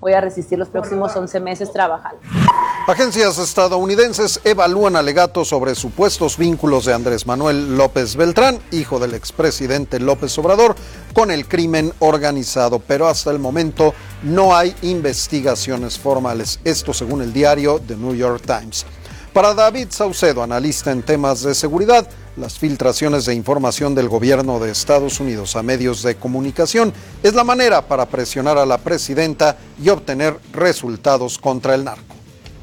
voy a resistir los próximos 11 meses trabajando. Agencias estadounidenses evalúan alegatos sobre supuestos vínculos de Andrés Manuel López Beltrán, hijo del expresidente López Obrador, con el crimen organizado, pero hasta el momento no hay investigaciones formales. Esto según el diario The New York Times. Para David Saucedo, analista en temas de seguridad, las filtraciones de información del gobierno de Estados Unidos a medios de comunicación es la manera para presionar a la presidenta y obtener resultados contra el narco.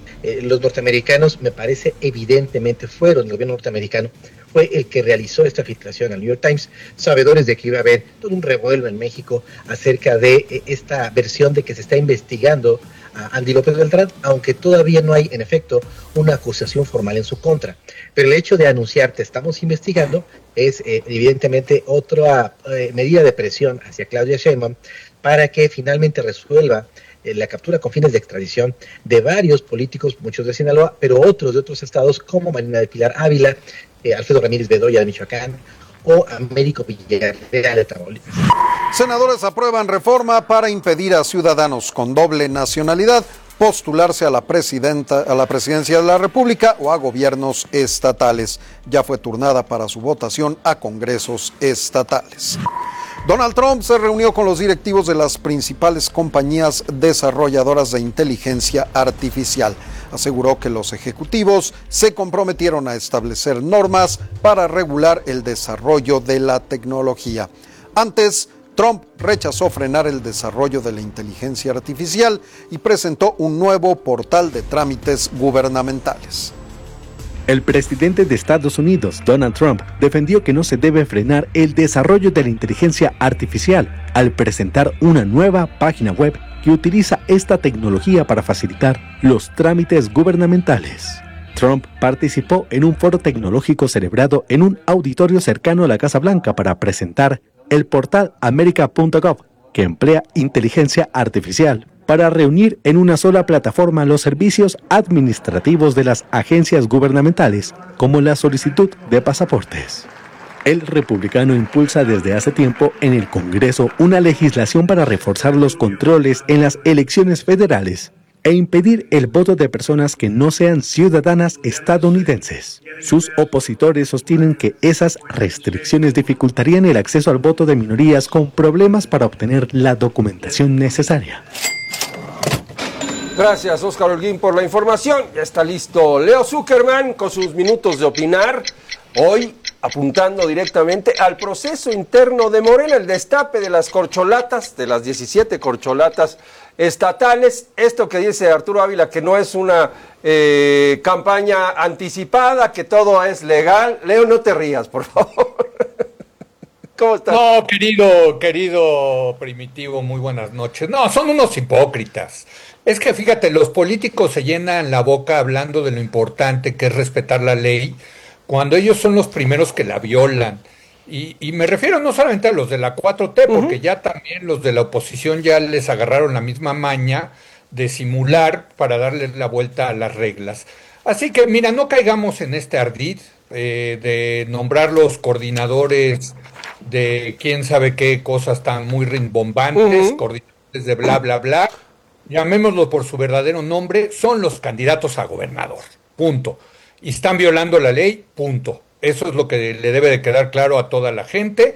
Los norteamericanos, me parece evidentemente el gobierno norteamericano fue el que realizó esta filtración al New York Times, sabedores de que iba a haber todo un revuelo en México acerca de esta versión de que se está investigando a Andy López Beltrán, aunque todavía no hay en efecto una acusación formal en su contra. Pero el hecho de anunciar que estamos investigando es evidentemente otra medida de presión hacia Claudia Sheinbaum para que finalmente resuelva la captura con fines de extradición de varios políticos, muchos de Sinaloa, pero otros de otros estados como Marina del Pilar Ávila, Alfredo Ramírez Bedoya de Michoacán o Américo Villarreal de Tamaulipas. Senadores aprueban reforma para impedir a ciudadanos con doble nacionalidad postularse a la presidencia de la República o a gobiernos estatales. Ya fue turnada para su votación a congresos estatales. Donald Trump se reunió con los directivos de las principales compañías desarrolladoras de inteligencia artificial. Aseguró que los ejecutivos se comprometieron a establecer normas para regular el desarrollo de la tecnología. Antes, Trump rechazó frenar el desarrollo de la inteligencia artificial y presentó un nuevo portal de trámites gubernamentales. El presidente de Estados Unidos, Donald Trump, defendió que no se debe frenar el desarrollo de la inteligencia artificial al presentar una nueva página web que utiliza esta tecnología para facilitar los trámites gubernamentales. Trump participó en un foro tecnológico celebrado en un auditorio cercano a la Casa Blanca para presentar el portal America.gov, que emplea inteligencia artificial para reunir en una sola plataforma los servicios administrativos de las agencias gubernamentales, como la solicitud de pasaportes. El republicano impulsa desde hace tiempo en el Congreso una legislación para reforzar los controles en las elecciones federales e impedir el voto de personas que no sean ciudadanas estadounidenses. Sus opositores sostienen que esas restricciones dificultarían el acceso al voto de minorías con problemas para obtener la documentación necesaria. Gracias, Óscar Holguín, por la información. Ya está listo Leo Zuckerman con sus minutos de opinar. Hoy apuntando directamente al proceso interno de Morena, el destape de las corcholatas, de las 17 corcholatas estatales. Esto que dice Arturo Ávila, que no es una campaña anticipada, que todo es legal. Leo, no te rías, por favor. ¿Cómo estás? No, querido Primitivo, muy buenas noches. No, son unos hipócritas. Es que fíjate, los políticos se llenan la boca hablando de lo importante que es respetar la ley, cuando ellos son los primeros que la violan. Y me refiero no solamente a los de la 4T, porque ya también los de la oposición ya les agarraron la misma maña de simular para darles la vuelta a las reglas. Así que, mira, no caigamos en este ardid de nombrar los coordinadores de quién sabe qué cosas tan muy rimbombantes, coordinadores de bla, bla, bla. Llamémoslo por su verdadero nombre, son los candidatos a gobernador, punto. Y están violando la ley, punto. Eso es lo que le debe de quedar claro a toda la gente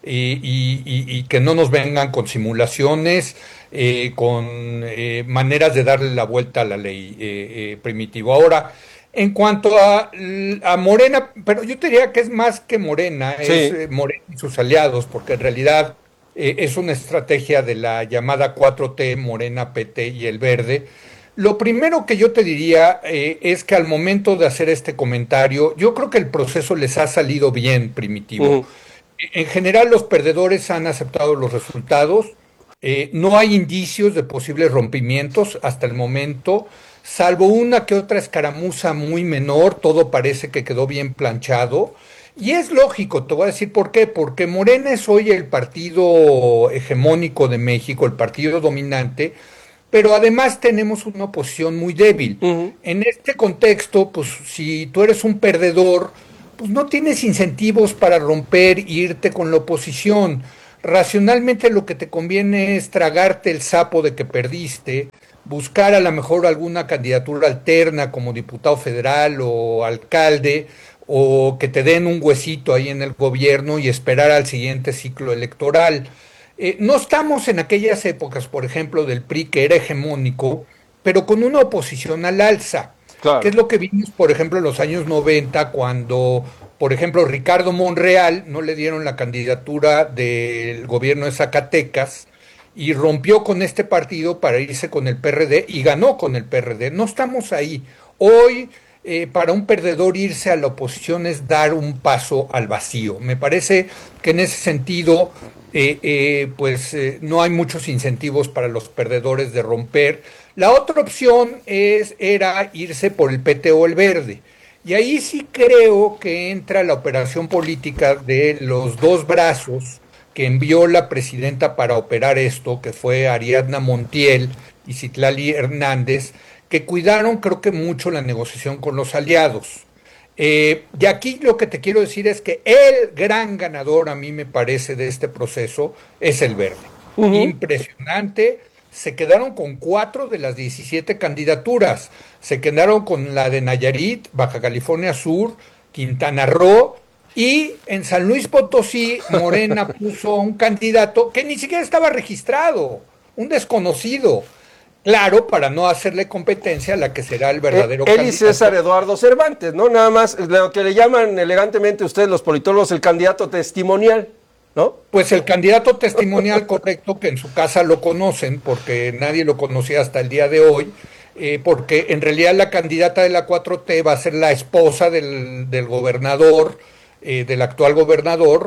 y que no nos vengan con simulaciones, con maneras de darle la vuelta a la ley, Primitivo. Ahora, en cuanto a Morena, pero yo te diría que es más que Morena, sí. Es Morena y sus aliados, porque en realidad es una estrategia de la llamada 4T, Morena, PT y el Verde. Lo primero que yo te diría es que al momento de hacer este comentario, yo creo que el proceso les ha salido bien, Primitivo. En general, los perdedores han aceptado los resultados. No hay indicios de posibles rompimientos hasta el momento, salvo una que otra escaramuza muy menor. Todo parece que quedó bien planchado. Y es lógico, te voy a decir por qué. Porque Morena es hoy el partido hegemónico de México, el partido dominante, pero además tenemos una oposición muy débil. En este contexto, pues si tú eres un perdedor, pues no tienes incentivos para romper e irte con la oposición. racionalmente lo que te conviene es tragarte el sapo de que perdiste, buscar a lo mejor alguna candidatura alterna como diputado federal o alcalde, o que te den un huesito ahí en el gobierno y esperar al siguiente ciclo electoral. No estamos en aquellas épocas, por ejemplo, del PRI, que era hegemónico, pero con una oposición al alza, Claro. que es lo que vimos, por ejemplo, en los años 90, cuando, por ejemplo, Ricardo Monreal no le dieron la candidatura del gobierno de Zacatecas y rompió con este partido para irse con el PRD y ganó con el PRD. No estamos ahí. Hoy, para un perdedor irse a la oposición es dar un paso al vacío. Me parece que en ese sentido, no hay muchos incentivos para los perdedores de romper. La otra opción era irse por el PT o el Verde. Y ahí sí creo que entra la operación política de los dos brazos que envió la presidenta para operar esto, que fue Ariadna Montiel y Citlali Hernández, que cuidaron creo que mucho la negociación con los aliados. Y aquí lo que te quiero decir es que el gran ganador, a mí me parece, de este proceso es el Verde. Impresionante. Se quedaron con 4 de las 17 candidaturas. Se quedaron con la de Nayarit, Baja California Sur, Quintana Roo, y en San Luis Potosí, Morena puso un candidato que ni siquiera estaba registrado, un desconocido. Claro, para no hacerle competencia a la que será el verdadero Él y candidato. César Eduardo Cervantes, ¿no? Nada más, lo que le llaman elegantemente ustedes los politólogos el candidato testimonial, ¿no? Pues el candidato testimonial correcto, que en su casa lo conocen, porque nadie lo conocía hasta el día de hoy, porque en realidad la candidata de la 4T va a ser la esposa del gobernador, del actual gobernador,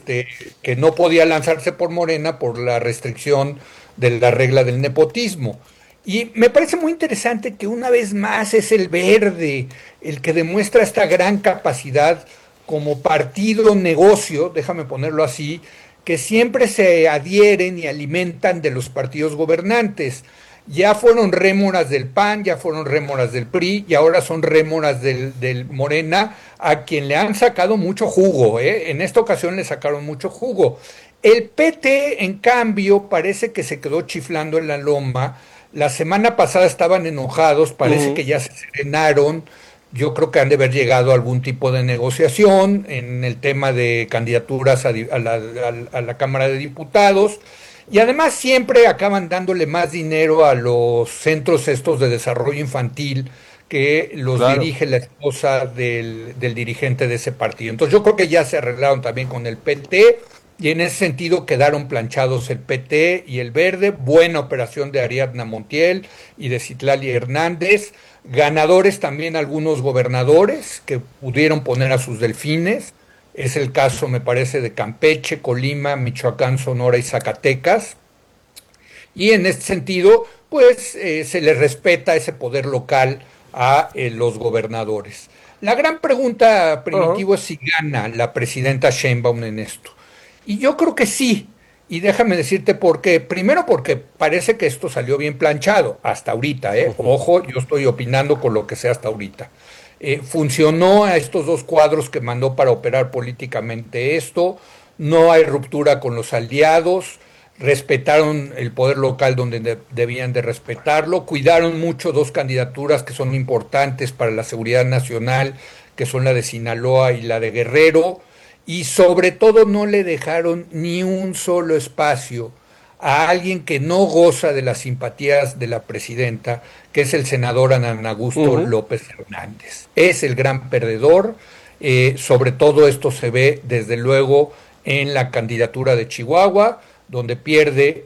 que no podía lanzarse por Morena por la restricción de la regla del nepotismo. Y me parece muy interesante que una vez más es el Verde el que demuestra esta gran capacidad como partido negocio, déjame ponerlo así, que siempre se adhieren y alimentan de los partidos gobernantes. Ya fueron rémoras del PAN, ya fueron rémoras del PRI y ahora son rémoras del Morena, a quien le han sacado mucho jugo, ¿eh? En esta ocasión le sacaron mucho jugo. El PT, en cambio, parece que se quedó chiflando en la loma. La semana pasada estaban enojados, parece que ya se serenaron. Yo creo que han de haber llegado a algún tipo de negociación en el tema de candidaturas a la Cámara de Diputados. Y además siempre acaban dándole más dinero a los centros estos de desarrollo infantil que los dirige la esposa del dirigente de ese partido. Entonces yo creo que ya se arreglaron también con el PT y en ese sentido quedaron planchados el PT y el Verde. Buena operación de Ariadna Montiel y de Citlali Hernández. Ganadores también algunos gobernadores que pudieron poner a sus delfines. Es el caso, me parece, de Campeche, Colima, Michoacán, Sonora y Zacatecas. Y en este sentido, pues se le respeta ese poder local a los gobernadores. La gran pregunta, Primitivo, es si gana la presidenta Sheinbaum en esto. Y yo creo que sí. Y déjame decirte por qué. Primero porque parece que esto salió bien planchado, hasta ahorita, ¿eh? Ojo, yo estoy opinando con lo que sea hasta ahorita. Funcionó a estos dos cuadros que mandó para operar políticamente esto, no hay ruptura con los aliados, respetaron el poder local donde debían de respetarlo, cuidaron mucho dos candidaturas que son importantes para la seguridad nacional, que son la de Sinaloa y la de Guerrero, y sobre todo no le dejaron ni un solo espacio a alguien que no goza de las simpatías de la presidenta, que es el senador Adán Augusto López Hernández. Es el gran perdedor, sobre todo esto se ve desde luego en la candidatura de Chihuahua, donde pierde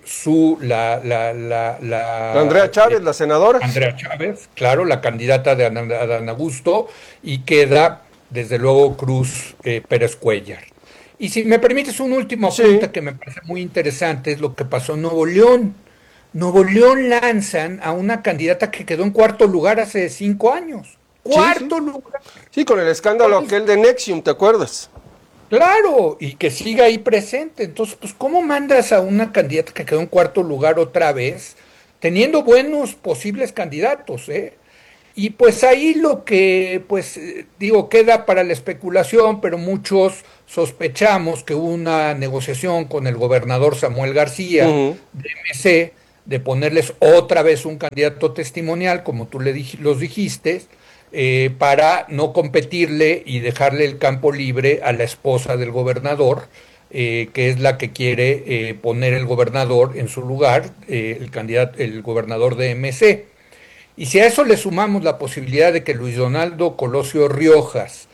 Andrea Chávez, la senadora. Andrea Chávez, claro, la candidata de Adán Augusto, y queda desde luego Cruz Pérez Cuéllar. Y si me permites un último apunte que me parece muy interesante, es lo que pasó en Nuevo León. Nuevo León lanzan a una candidata que quedó en cuarto lugar hace 5 años. ¡Cuarto lugar! Sí, con el escándalo aquel de Nexium, ¿te acuerdas? Claro, y que siga ahí presente. Entonces, pues, ¿cómo mandas a una candidata que quedó en cuarto lugar otra vez, teniendo buenos posibles candidatos, Y pues ahí lo que, queda para la especulación, pero muchos sospechamos que hubo una negociación con el gobernador Samuel García de MC, de ponerles otra vez un candidato testimonial, como tú los dijiste, para no competirle y dejarle el campo libre a la esposa del gobernador, que es la que quiere poner el gobernador en su lugar, el gobernador de MC. Y si a eso le sumamos la posibilidad de que Luis Donaldo Colosio Riojas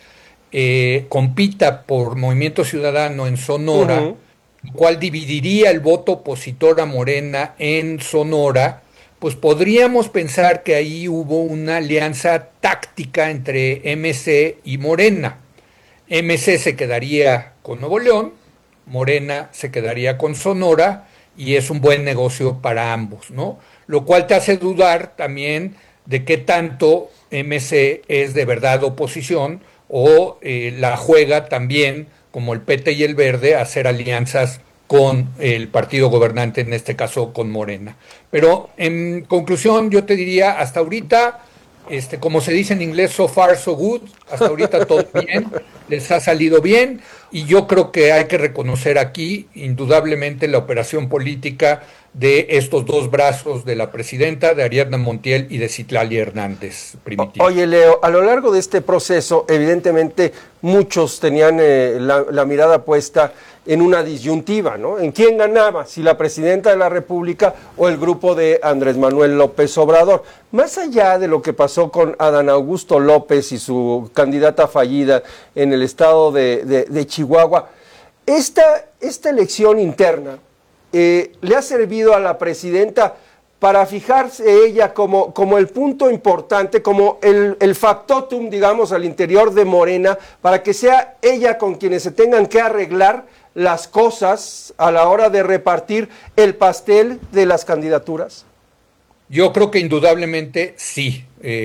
compita por Movimiento Ciudadano en Sonora, lo cual dividiría el voto opositor a Morena en Sonora, pues podríamos pensar que ahí hubo una alianza táctica entre MC y Morena. MC se quedaría con Nuevo León, Morena se quedaría con Sonora, y es un buen negocio para ambos, ¿no? Lo cual te hace dudar también de qué tanto MC es de verdad oposición o la juega también, como el PT y el Verde, a hacer alianzas con el partido gobernante, en este caso con Morena. Pero en conclusión yo te diría, hasta ahorita, como se dice en inglés, so far so good, hasta ahorita todo bien, les ha salido bien, y yo creo que hay que reconocer aquí indudablemente la operación política de estos dos brazos de la presidenta, de Ariadna Montiel y de Citlali Hernández, Primitivo. Oye, Leo, a lo largo de este proceso, evidentemente muchos tenían la mirada puesta en una disyuntiva, ¿no? ¿En quién ganaba? ¿Si la presidenta de la República o el grupo de Andrés Manuel López Obrador? Más allá de lo que pasó con Adán Augusto López y su candidata fallida en el estado de Chihuahua, esta elección interna le ha servido a la presidenta para fijarse ella como el punto importante, como el factotum, digamos, al interior de Morena, para que sea ella con quienes se tengan que arreglar las cosas a la hora de repartir el pastel de las candidaturas? Yo creo que indudablemente sí,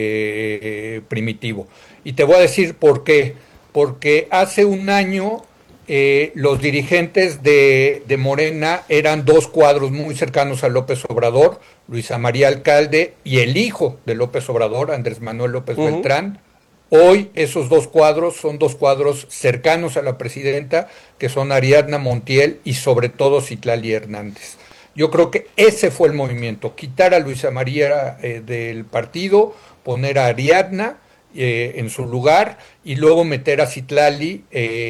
Primitivo. Y te voy a decir por qué. Porque hace un año los dirigentes de Morena eran dos cuadros muy cercanos a López Obrador, Luisa María Alcalde y el hijo de López Obrador, Andrés Manuel López Beltrán. Hoy esos dos cuadros son dos cuadros cercanos a la presidenta, que son Ariadna Montiel y sobre todo Citlali Hernández. Yo creo que ese fue el movimiento, quitar a Luisa María del partido, poner a Ariadna en su lugar y luego meter a Citlali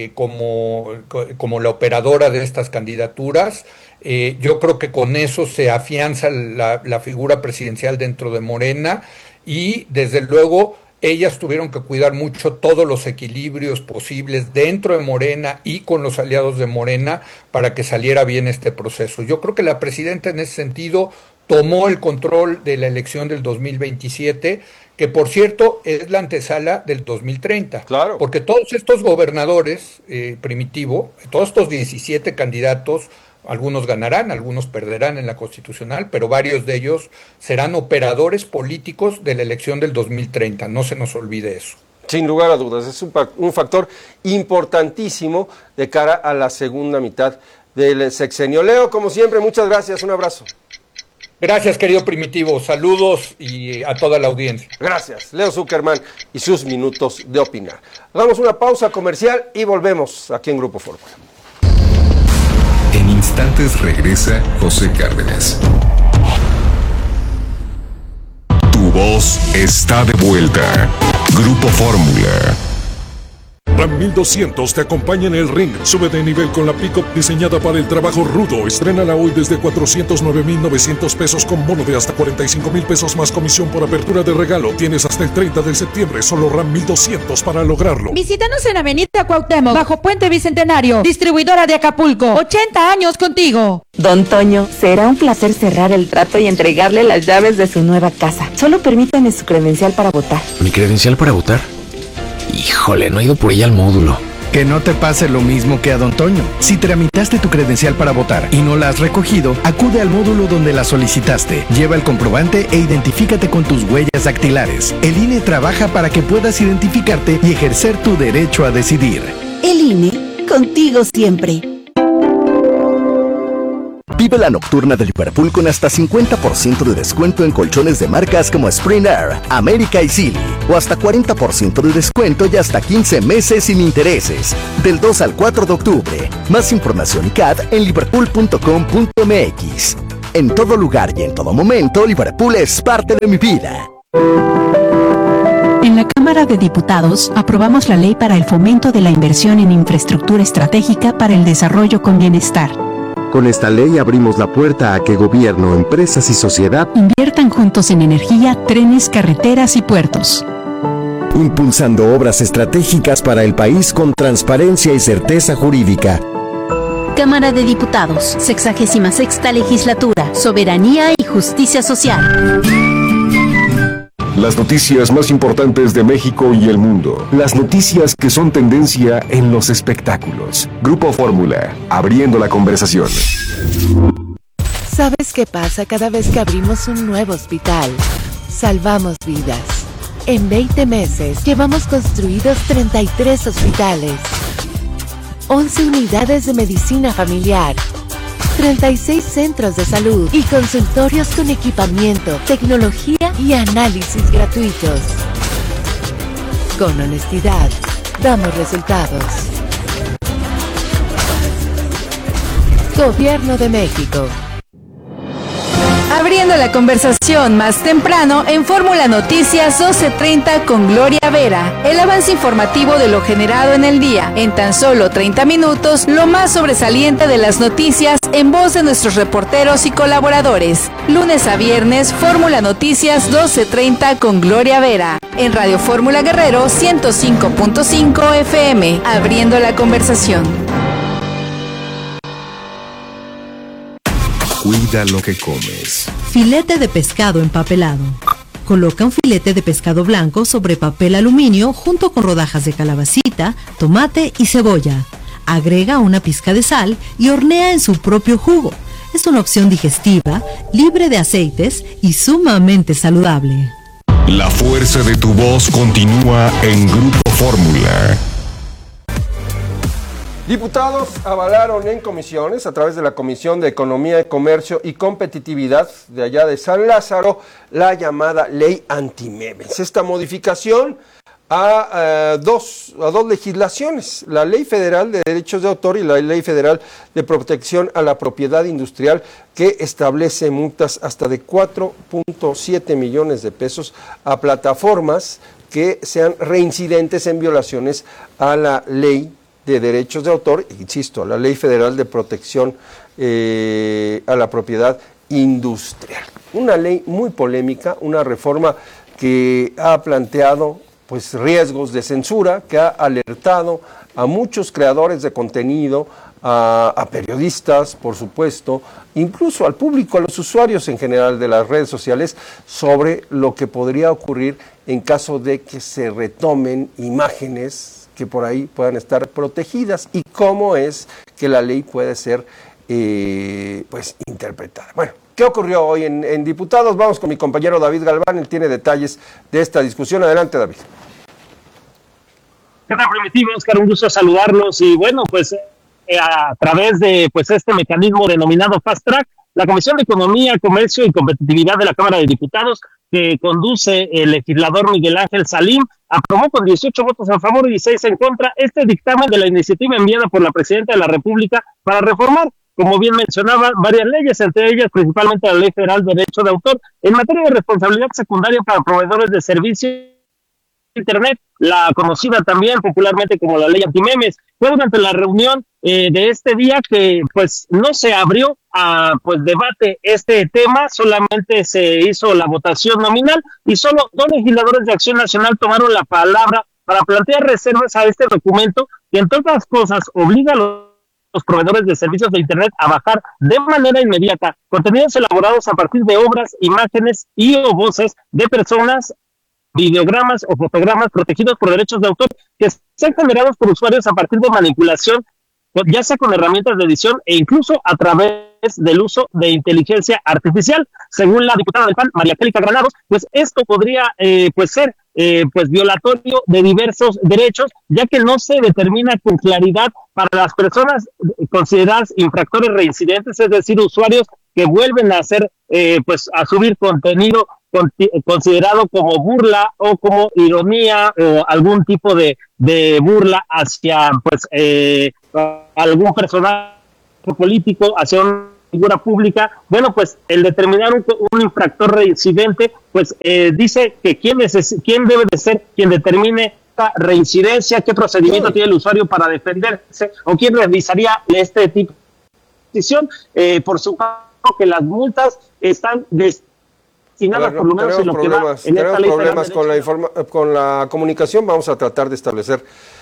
como la operadora de estas candidaturas. Yo creo que con eso se afianza la figura presidencial dentro de Morena, y desde luego ellas tuvieron que cuidar mucho todos los equilibrios posibles dentro de Morena y con los aliados de Morena para que saliera bien este proceso. Yo creo que la presidenta en ese sentido tomó el control de la elección del 2027, que por cierto es la antesala del 2030. Claro. Porque todos estos gobernadores, Primitivo, todos estos 17 candidatos, algunos ganarán, algunos perderán en la constitucional, pero varios de ellos serán operadores políticos de la elección del 2030, no se nos olvide eso. Sin lugar a dudas, es un factor importantísimo de cara a la segunda mitad del sexenio. Leo, como siempre, muchas gracias, un abrazo. Gracias, querido Primitivo, saludos y a toda la audiencia. Gracias, Leo Zuckerman y sus minutos de opinar. Hagamos una pausa comercial y volvemos aquí en Grupo Fórmula. En instantes regresa José Cárdenas. Tu voz está de vuelta. Grupo Fórmula. Ram 1200 te acompaña en el ring. Sube de nivel con la pick-up diseñada para el trabajo rudo. Estrénala hoy desde 409,900 pesos con bono de hasta 45,000 pesos más comisión por apertura de regalo. Tienes hasta el 30 de septiembre, solo Ram 1200 para lograrlo. Visítanos en Avenida Cuauhtémoc, bajo Puente Bicentenario. Distribuidora de Acapulco. 80 años contigo. Don Toño, será un placer cerrar el trato y entregarle las llaves de su nueva casa. Solo permítame su credencial para votar. ¿Mi credencial para votar? Híjole, no he ido por ella al módulo. Que no te pase lo mismo que a Don Toño. Si tramitaste tu credencial para votar y no la has recogido, acude al módulo donde la solicitaste. Lleva el comprobante e identifícate con tus huellas dactilares. El INE trabaja para que puedas identificarte y ejercer tu derecho a decidir. El INE, contigo siempre. Vive Vive la nocturna de Liverpool con hasta 50% de descuento en colchones de marcas como Spring Air, América y Sealy, o hasta 40% de descuento y hasta 15 meses sin intereses, del 2 al 4 de octubre. Más información y CAD en liverpool.com.mx. En todo lugar y en todo momento, Liverpool es parte de mi vida. En la Cámara de Diputados aprobamos la ley para el fomento de la inversión en infraestructura estratégica para el desarrollo con bienestar. Con esta ley abrimos la puerta a que gobierno, empresas y sociedad inviertan juntos en energía, trenes, carreteras y puertos. Impulsando obras estratégicas para el país con transparencia y certeza jurídica. Cámara de Diputados, 66ª Legislatura, Soberanía y Justicia Social. Las noticias más importantes de México y el mundo. Las noticias que son tendencia en los espectáculos. Grupo Fórmula, abriendo la conversación. ¿Sabes qué pasa cada vez que abrimos un nuevo hospital? Salvamos vidas. En 20 meses llevamos construidos 33 hospitales, 11 unidades de medicina familiar, 36 centros de salud y consultorios con equipamiento, tecnología y análisis gratuitos. Con honestidad, damos resultados. Gobierno de México. Abriendo la conversación más temprano en Fórmula Noticias 12:30 con Gloria Vera. El avance informativo de lo generado en el día. En tan solo 30 minutos, lo más sobresaliente de las noticias en voz de nuestros reporteros y colaboradores. Lunes a viernes, Fórmula Noticias 12:30 con Gloria Vera. En Radio Fórmula Guerrero 105.5 FM. Abriendo la conversación. Cuida lo que comes. Filete de pescado empapelado. Coloca un filete de pescado blanco sobre papel aluminio junto con rodajas de calabacita, tomate y cebolla. Agrega una pizca de sal y hornea en su propio jugo. Es una opción digestiva, libre de aceites y sumamente saludable. La fuerza de tu voz continúa en Grupo Fórmula. Diputados avalaron en comisiones, a través de la Comisión de Economía, Comercio y Competitividad de allá de San Lázaro, la llamada Ley Antimemes. Esta modificación a dos legislaciones, la Ley Federal de Derechos de Autor y la Ley Federal de Protección a la Propiedad Industrial, que establece multas hasta de 4.7 millones de pesos a plataformas que sean reincidentes en violaciones a la ley de derechos de autor, insisto, a la Ley Federal de Protección a la Propiedad Industrial. Una ley muy polémica, una reforma que ha planteado pues riesgos de censura, que ha alertado a muchos creadores de contenido, a periodistas, por supuesto, incluso al público, a los usuarios en general de las redes sociales, sobre lo que podría ocurrir en caso de que se retomen imágenes que por ahí puedan estar protegidas y cómo es que la ley puede ser pues interpretada. Bueno, ¿qué ocurrió hoy en Diputados? Vamos con mi compañero David Galván, él tiene detalles de esta discusión. Adelante, David. ¿Qué tal, Primitivo? Oscar, un gusto saludarlos y bueno, pues a través de pues este mecanismo denominado Fast Track, la Comisión de Economía, Comercio y Competitividad de la Cámara de Diputados, que conduce el legislador Miguel Ángel Salim, aprobó con 18 votos a favor y 16 en contra este dictamen de la iniciativa enviada por la Presidenta de la República para reformar, como bien mencionaba, varias leyes, entre ellas principalmente la Ley Federal de Derecho de Autor, en materia de responsabilidad secundaria para proveedores de servicios de Internet, la conocida también popularmente como la Ley Antimemes. Fue durante la reunión de este día que pues no se abrió a pues debate este tema, solamente se hizo la votación nominal y solo 2 legisladores de Acción Nacional tomaron la palabra para plantear reservas a este documento que, entre otras cosas, obliga a los proveedores de servicios de Internet a bajar de manera inmediata contenidos elaborados a partir de obras, imágenes y o voces de personas, videogramas o fotogramas protegidos por derechos de autor que sean generados por usuarios a partir de manipulación ya sea con herramientas de edición e incluso a través del uso de inteligencia artificial. Según la diputada del PAN, María Angélica Granados, pues esto podría ser pues violatorio de diversos derechos, ya que no se determina con claridad para las personas consideradas infractores reincidentes, es decir, usuarios que vuelven a hacer, pues a subir contenido considerado como burla o como ironía o algún tipo de burla hacia pues algún personaje político, hacia una figura pública. Bueno, pues el determinar un infractor reincidente, pues dice que quién debe de ser quien determine esta reincidencia, qué procedimiento tiene el usuario para defenderse o quién revisaría este tipo de decisión. Por supuesto que las multas están destinadas, por lo menos en lo que va en esta ley. Tenemos problemas con la comunicación. Vamos a tratar de establecer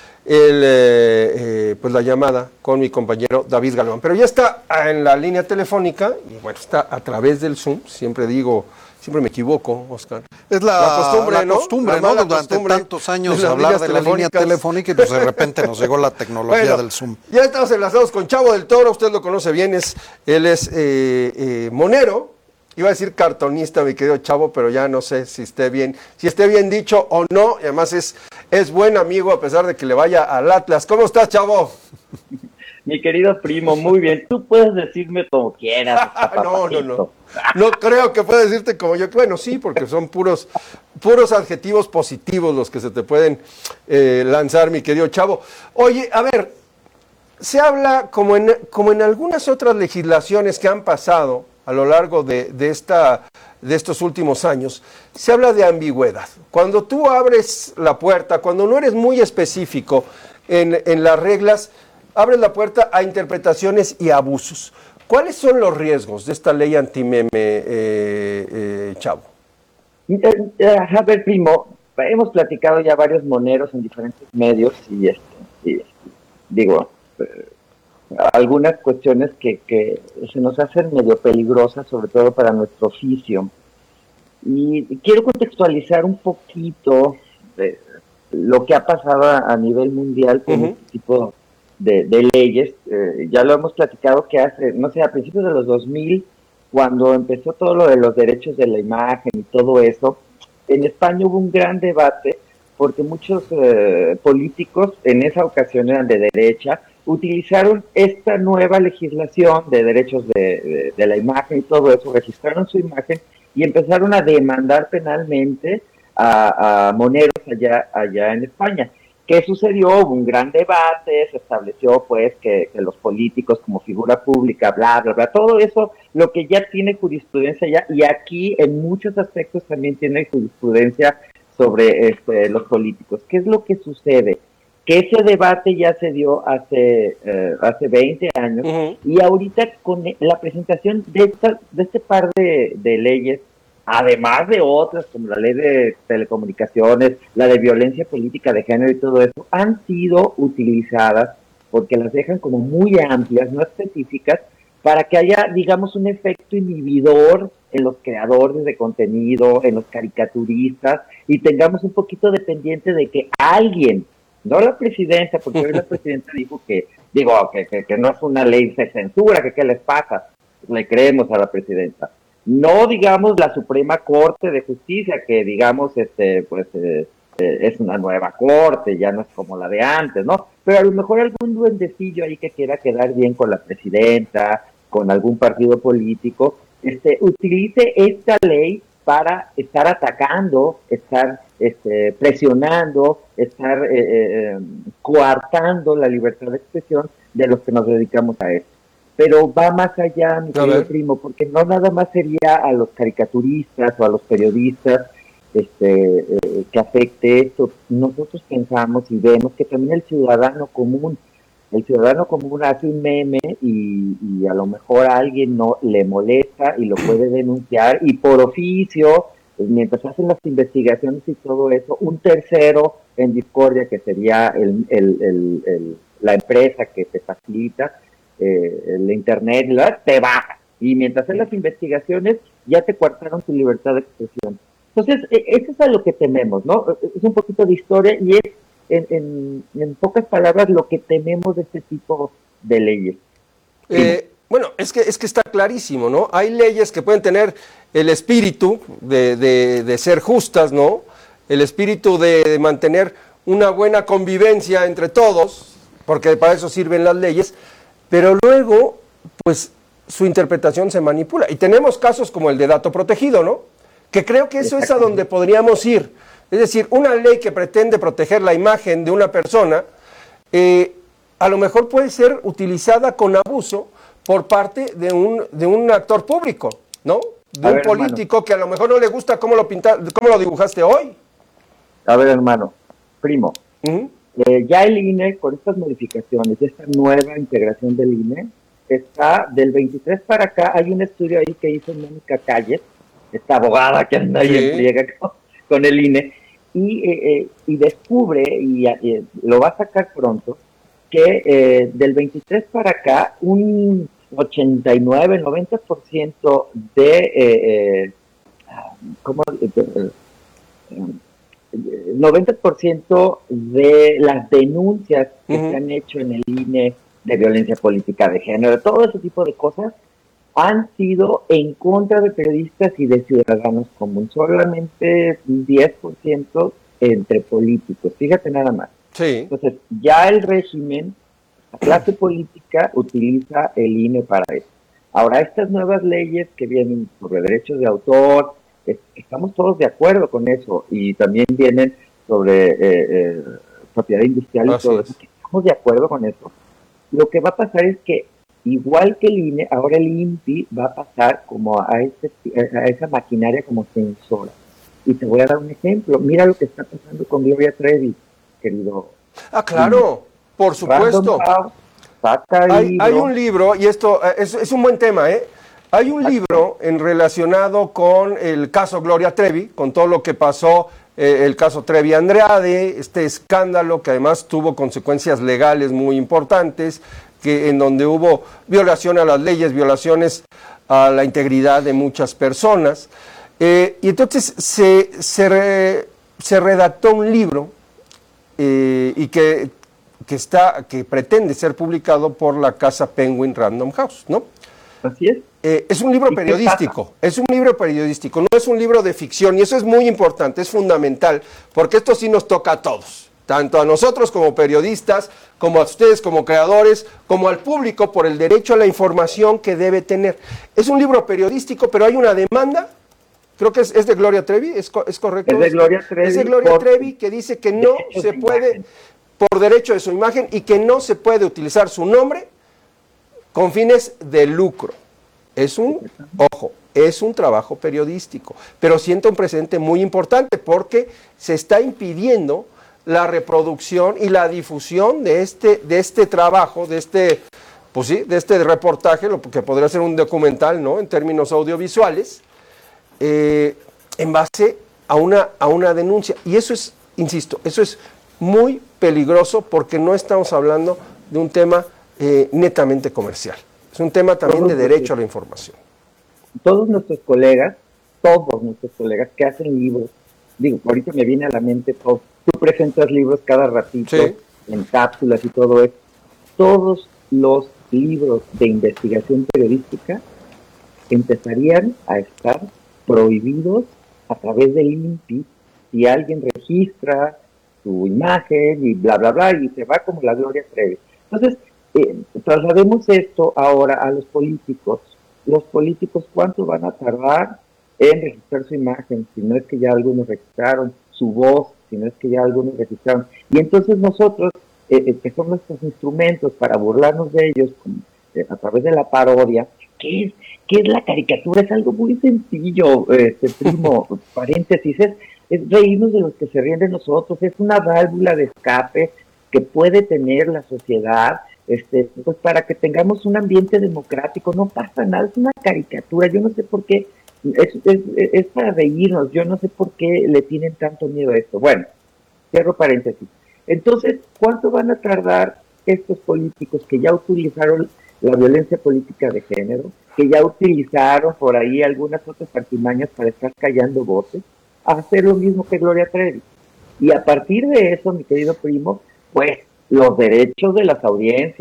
pues la llamada con mi compañero David Galván, pero ya está en la línea telefónica y bueno, está a través del Zoom. Siempre me equivoco, Oscar. Es la costumbre, ¿no? Durante costumbre tantos años hablar de la línea telefónica y pues de repente nos llegó la tecnología del Zoom. Ya estamos enlazados con Chavo del Toro, usted lo conoce bien, él es monero. Iba a decir cartonista, mi querido Chavo, pero ya no sé si esté bien dicho o no. Y además es buen amigo a pesar de que le vaya al Atlas. ¿Cómo estás, Chavo? Mi querido primo, muy bien. Tú puedes decirme como quieras. No. No creo que pueda decirte como yo. Bueno, sí, porque son puros adjetivos positivos los que se te pueden lanzar, mi querido Chavo. Oye, a ver, se habla como en algunas otras legislaciones que han pasado a lo largo de estos últimos años, se habla de ambigüedad. Cuando tú abres la puerta, cuando no eres muy específico en las reglas, abres la puerta a interpretaciones y abusos. ¿Cuáles son los riesgos de esta ley antimeme, Chavo? A ver, primo, hemos platicado ya varios moneros en diferentes medios y digo, algunas cuestiones que se nos hacen medio peligrosas, sobre todo para nuestro oficio. Y quiero contextualizar un poquito de lo que ha pasado a nivel mundial con este tipo de leyes. Ya lo hemos platicado que hace, no sé, a principios de los 2000, cuando empezó todo lo de los derechos de la imagen y todo eso, en España hubo un gran debate porque muchos políticos en esa ocasión eran de derecha, utilizaron esta nueva legislación de derechos de la imagen y todo eso, registraron su imagen y empezaron a demandar penalmente a moneros allá en España. ¿Qué sucedió? Hubo un gran debate, se estableció pues que los políticos como figura pública, bla, bla, bla, todo eso, lo que ya tiene jurisprudencia ya, y aquí en muchos aspectos también tiene jurisprudencia sobre los políticos. ¿Qué es lo que sucede? Que ese debate ya se dio hace 20 años y ahorita con la presentación de este par de leyes, además de otras como la ley de telecomunicaciones, la de violencia política de género y todo eso, han sido utilizadas porque las dejan como muy amplias, no específicas, para que haya, digamos, un efecto inhibidor en los creadores de contenido, en los caricaturistas, y tengamos un poquito dependiente de que alguien, no la presidenta, porque hoy la presidenta dijo que no es una ley de censura, que qué les pasa, le creemos a la presidenta. No, digamos, la Suprema Corte de Justicia, que digamos, es una nueva corte, ya no es como la de antes, ¿no? Pero a lo mejor algún duendecillo ahí que quiera quedar bien con la presidenta, con algún partido político, utilice esta ley para estar atacando, estar presionando, estar coartando la libertad de expresión de los que nos dedicamos a esto. Pero va más allá, mi querido primo, porque no nada más sería a los caricaturistas o a los periodistas que afecte esto. Nosotros pensamos y vemos que también el ciudadano común hace un meme y a lo mejor a alguien no le molesta y lo puede denunciar, y por oficio, mientras hacen las investigaciones y todo eso, un tercero en discordia, que sería la empresa que te facilita el internet, te baja, y mientras hacen las investigaciones ya te coartaron tu libertad de expresión. Entonces, eso es a lo que tememos, ¿no? Es un poquito de historia y es, en pocas palabras, lo que tememos de este tipo de leyes. Bueno, es que está clarísimo, ¿no? Hay leyes que pueden tener el espíritu de ser justas, ¿no? El espíritu de mantener una buena convivencia entre todos, porque para eso sirven las leyes, pero luego, pues, su interpretación se manipula. Y tenemos casos como el de dato protegido, ¿no? Que creo que eso es a donde podríamos ir. Es decir, una ley que pretende proteger la imagen de una persona, a lo mejor puede ser utilizada con abuso por parte de un actor público, ¿no? De un político, hermano, que a lo mejor no le gusta cómo lo dibujaste hoy. A ver, hermano, primo, ya el INE, con estas modificaciones, esta nueva integración del INE, está del 23 para acá. Hay un estudio ahí que hizo Mónica Calles, esta abogada que anda ahí en friega con el INE, y descubre, y lo va a sacar pronto, que del 23 para acá, un 89, 90% de 90% de las denuncias que se han hecho en el INE de violencia política de género, todo ese tipo de cosas, han sido en contra de periodistas y de ciudadanos comunes. Solamente 10% entre políticos. Fíjate nada más. Sí. Entonces, ya el régimen, la clase política, utiliza el INE para eso. Ahora, estas nuevas leyes que vienen sobre derechos de autor, estamos todos de acuerdo con eso, y también vienen sobre propiedad industrial y todo eso. Estamos de acuerdo con eso. Lo que va a pasar es que, igual que el INE, ahora el INPI va a pasar como a esa maquinaria como censora. Y te voy a dar un ejemplo. Mira lo que está pasando con Gloria Trevi, querido. Ah, claro, por supuesto. Hay un libro, y esto es un buen tema, ¿eh? Hay un libro relacionado con el caso Gloria Trevi, con todo lo que pasó, el caso Trevi Andrade, este escándalo que además tuvo consecuencias legales muy importantes, en donde hubo violación a las leyes, violaciones a la integridad de muchas personas. Y entonces se redactó un libro y que pretende ser publicado por la casa Penguin Random House, ¿no? Así es. Es un libro periodístico, no es un libro de ficción, y eso es muy importante, es fundamental, porque esto sí nos toca a todos, tanto a nosotros como periodistas, como a ustedes como creadores, como al público, por el derecho a la información que debe tener. Es un libro periodístico, pero hay una demanda, creo que es de Gloria Trevi, ¿es correcto? Es de Gloria Trevi. Es de Gloria Trevi, que dice que no se puede, por derecho de su imagen, y que no se puede utilizar su nombre con fines de lucro. Es un trabajo periodístico, pero sienta un precedente muy importante porque se está impidiendo la reproducción y la difusión de este trabajo, de este reportaje, lo que podría ser un documental, ¿no?, en términos audiovisuales, en base a una denuncia. Y eso es, insisto, eso es muy peligroso porque no estamos hablando de un tema netamente comercial. Es un tema también de derecho a la información. Todos nuestros colegas que hacen libros, digo, ahorita me viene a la mente todo, tú presentas libros cada ratito, en cápsulas y todo eso, todos los libros de investigación periodística empezarían a estar prohibidos a través del INPI si alguien registra su imagen y bla, bla, bla, y se va como la Gloria Trevi. Entonces, traslademos esto ahora a los políticos. Los políticos, ¿cuánto van a tardar en registrar su imagen? Si no es que ya algunos registraron, su voz, si no es que ya algunos registraron. Y entonces nosotros, que son nuestros instrumentos para burlarnos de ellos a través de la parodia, ¿qué es la caricatura? Es algo muy sencillo, primo, paréntesis, es reírnos de los que se ríen de nosotros, es una válvula de escape que puede tener la sociedad, pues para que tengamos un ambiente democrático. No pasa nada, es una caricatura. Yo no sé por qué, es para reírnos, yo no sé por qué le tienen tanto miedo a esto. Bueno, cierro paréntesis. Entonces, ¿cuánto van a tardar estos políticos que ya utilizaron la violencia política de género, que ya utilizaron por ahí algunas otras artimañas para estar callando voces, a hacer lo mismo que Gloria Trevi? Y a partir de eso, mi querido primo, pues los derechos de las audiencias,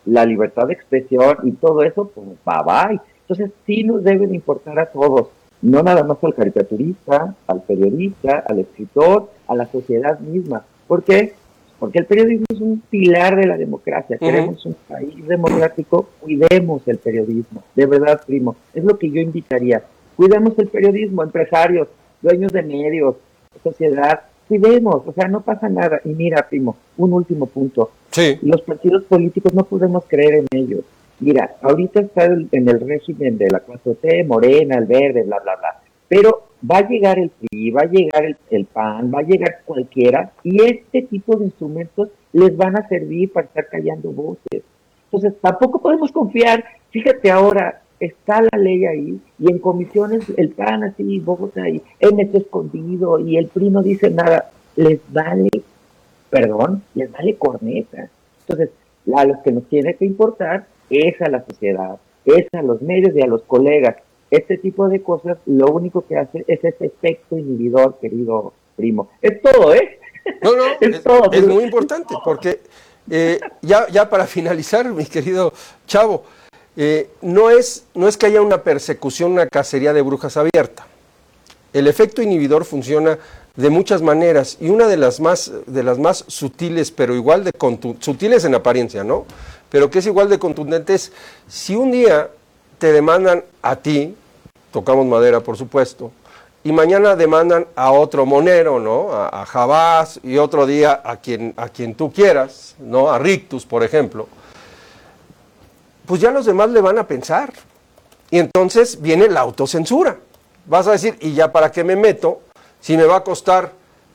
la libertad de expresión y todo eso, pues bye. Entonces sí nos debe de importar a todos, no nada más al caricaturista, al periodista, al escritor, a la sociedad misma. ¿Por qué? Porque el periodismo es un pilar de la democracia. Queremos un país democrático, cuidemos el periodismo. De verdad, primo, es lo que yo invitaría. Cuidemos el periodismo, empresarios, dueños de medios, sociedad, cuidemos, o sea, no pasa nada. Y mira, primo, un último punto. Sí. Los partidos políticos no podemos creer en ellos. Mira, ahorita está en el régimen de la 4T, Morena, el Verde, bla, bla, bla. Pero va a llegar el PRI, va a llegar el PAN, va a llegar cualquiera, y este tipo de instrumentos les van a servir para estar callando voces. Entonces, tampoco podemos confiar. Fíjate ahora, está la ley ahí, y en comisiones el PAN así, Bogotá ahí, MC escondido, y el PRI no dice nada. Les vale corneta. Entonces, a los que nos tiene que importar es a la sociedad, es a los medios y a los colegas. Este tipo de cosas lo único que hace es ese efecto inhibidor, querido primo. Es todo, ¿eh? No, es muy importante, porque ya para finalizar, mi querido Chavo, no es que haya una persecución, una cacería de brujas abierta. El efecto inhibidor funciona de muchas maneras, y una de las más sutiles, pero igual de sutiles en apariencia, ¿no? Pero que es igual de contundente es, si un día te demandan a ti, tocamos madera por supuesto, y mañana demandan a otro monero, ¿no? A Jabás, y otro día a quien tú quieras, ¿no? A Rictus, por ejemplo, pues ya los demás le van a pensar, y entonces viene la autocensura. Vas a decir, ¿y ya para qué me meto? Si me va a costar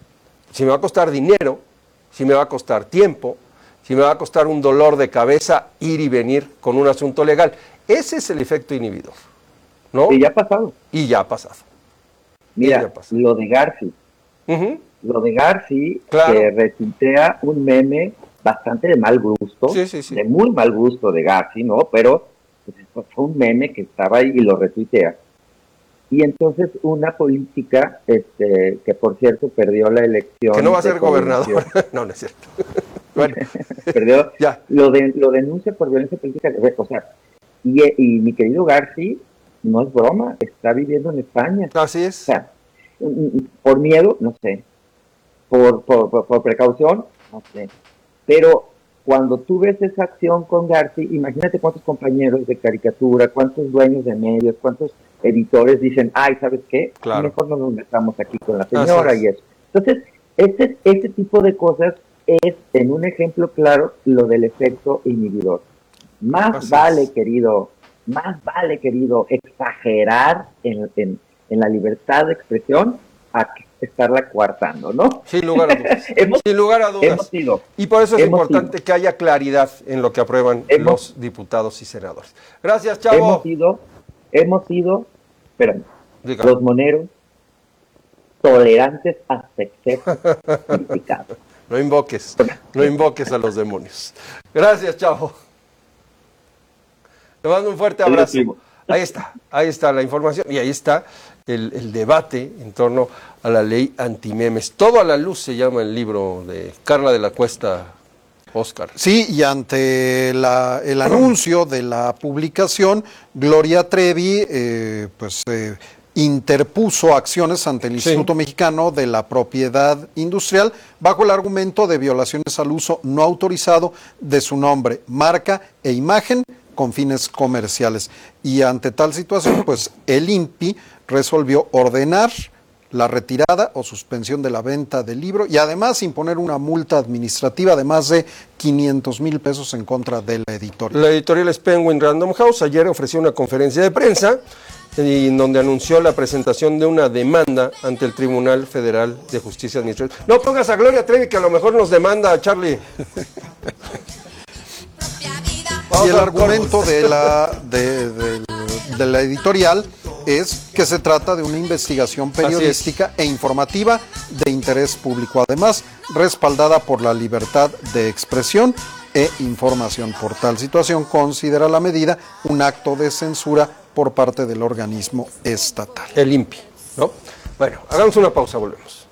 dinero, si me va a costar tiempo, si me va a costar un dolor de cabeza ir y venir con un asunto legal. Ese es el efecto inhibidor, ¿no? Y ya ha pasado. Mira, lo de Garci. Lo de Garci, claro, que retuitea un meme bastante de mal gusto, de muy mal gusto de Garci, ¿no? Pero pues, fue un meme que estaba ahí y lo retuitea. Y entonces una política, que por cierto perdió la elección. Que no va a ser gobernador. No es cierto. Bueno. Perdió. Ya. Lo denuncia por violencia política. O sea, y mi querido Garci, no es broma, está viviendo en España. Así es. O sea, por miedo, no sé. Por precaución, no sé. Pero cuando tú ves esa acción con Garci, imagínate cuántos compañeros de caricatura, cuántos dueños de medios, cuántos editores dicen, ay, ¿sabes qué? Claro. Mejor no nos metamos aquí con la señora y eso. Entonces, este tipo de cosas es, en un ejemplo claro, lo del efecto inhibidor. Más vale, querido, exagerar en la libertad de expresión a estarla coartando, ¿no? Sin lugar a dudas. Sin lugar a dudas. Y por eso es importante que haya claridad en lo que aprueban los diputados y senadores. Gracias, Chavo. Hemos sido, los moneros tolerantes hasta exceso criticados. No invoques a los demonios. Gracias, Chavo. Le mando un fuerte abrazo. Ahí está la información y ahí está el debate en torno a la ley antimemes. Todo a la luz se llama el libro de Carla de la Cuesta, Oscar. Sí, y ante el anuncio de la publicación, Gloria Trevi interpuso acciones ante el Instituto Mexicano de la Propiedad Industrial bajo el argumento de violaciones al uso no autorizado de su nombre, marca e imagen con fines comerciales. Y ante tal situación, pues el INPI resolvió ordenar la retirada o suspensión de la venta del libro y además imponer una multa administrativa de más de 500,000 pesos en contra de la editorial. La editorial es Penguin Random House. Ayer ofreció una conferencia de prensa en donde anunció la presentación de una demanda ante el Tribunal Federal de Justicia Administrativa. No pongas a Gloria Trevi, que a lo mejor nos demanda, Charlie. Y el argumento de la editorial es que se trata de una investigación periodística e informativa de interés público, además respaldada por la libertad de expresión e información. Por tal situación, considera la medida un acto de censura por parte del organismo estatal. El INPI, ¿no? Bueno, hagamos una pausa, volvemos.